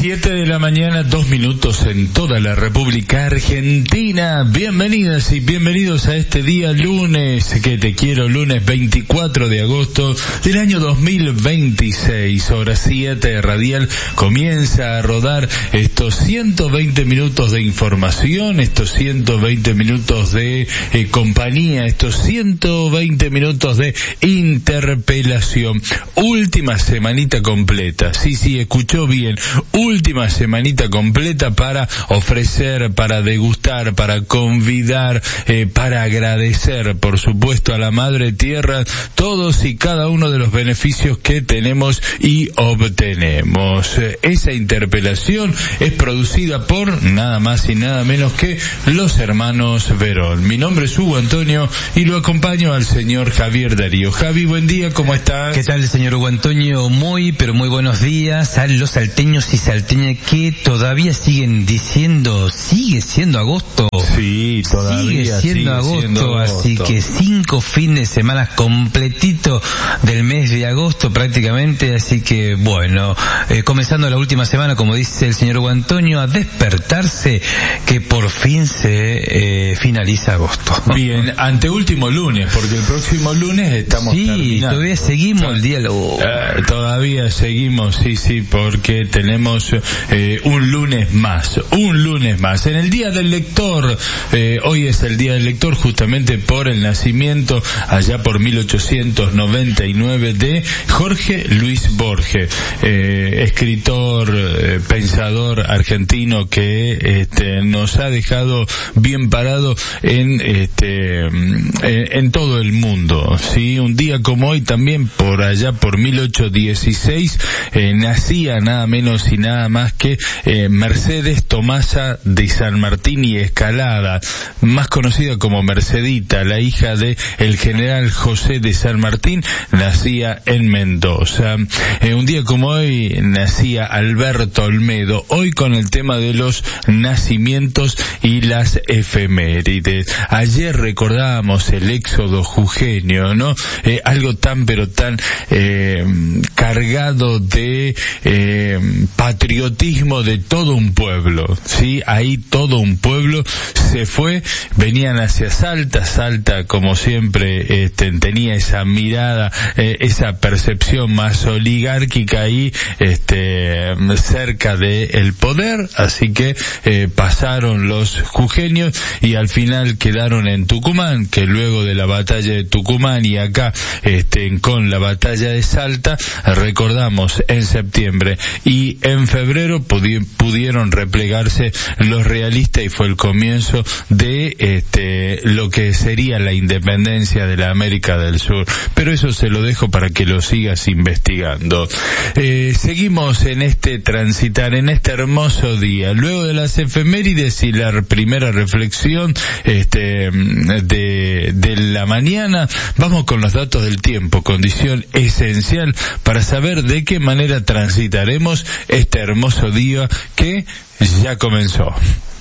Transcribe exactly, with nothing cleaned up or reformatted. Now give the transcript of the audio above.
Siete de la mañana, dos minutos en toda la República Argentina. Bienvenidas y bienvenidos a este día lunes, que te quiero, lunes veinticuatro de agosto del año dos mil veintiséis, hora siete radial. Comienza a rodar estos ciento veinte minutos de información, estos ciento veinte minutos de eh, compañía, estos ciento veinte minutos de interpelación. Última semanita completa, sí, sí, escuchó bien, última semanita completa para ofrecer, para degustar, para convidar, eh, para agradecer, por supuesto, a la Madre Tierra todos y cada uno de los beneficios que tenemos y obtenemos. Eh, esa interpelación es producida por nada más y nada menos que los hermanos Verón. Mi nombre es Hugo Antonio y lo acompaño al señor Javier Darío. Javi, buen día, ¿cómo estás? ¿Qué tal, señor Hugo Antonio? Muy, pero muy buenos días a los salteños y salteñas que todavía siguen diciendo, sigue siendo agosto. Sí, todavía sigue siendo, sigue agosto, siendo agosto. Así que cinco fines de semana completito del mes de agosto prácticamente, así que bueno, eh, comenzando la última semana, como dice el señor Hugo Antonio, a despertarse que por fin se eh, finaliza agosto. Bien, anteúltimo lunes, porque el próximo lunes estamos sí, terminando. todavía seguimos el diálogo. Eh, todavía seguimos, sí, sí, porque tenemos eh, un lunes más, un lunes más. En el Día del Lector, eh, hoy es el Día del Lector justamente por el nacimiento, allá por mil ochocientos noventa y nueve, de Jorge Luis Borges, eh, escritor, eh, pensador argentino que este, nos ha dejado bien parado en este en, en todo el mundo, sí. Un día como hoy también, por allá por mil ochocientos dieciséis, eh, nacía nada menos y nada más que eh, Mercedes Tomasa de San Martín y Escalada, más conocida como Mercedita, la hija de el general José de San Martín, nacía en Mendoza. Eh, un día como hoy nacía Alberto Olmedo, hoy con el tema de los nacimientos y las efemérides. Ayer recordábamos el éxodo jujeño, ¿no? Eh, algo tan pero tan eh, cargado de eh, patriotismo de todo un pueblo, ¿sí? Ahí todo un pueblo se fue, venían hacia Salta, Salta como siempre este, tenía esa mirada, eh, esa percepción más oligárquica ahí este, cerca del poder, así que eh, pasaron los jujeños y al final quedaron en Tucumán, que luego de la batalla de Tucumán y acá este, con la batalla de Salta, recordamos en septiembre y en febrero pudi- pudieron replegarse los realistas y fue el comienzo de este lo que sería la independencia de la América del Sur. Pero eso se lo dejo para que lo sigas investigando. Eh, seguimos en este transitar, en este hermoso día. Luego de las efemérides y la primera reflexión este de, de la mañana, vamos con los datos del tiempo, condición esencial para saber de qué manera transitaremos este hermoso día que ya comenzó.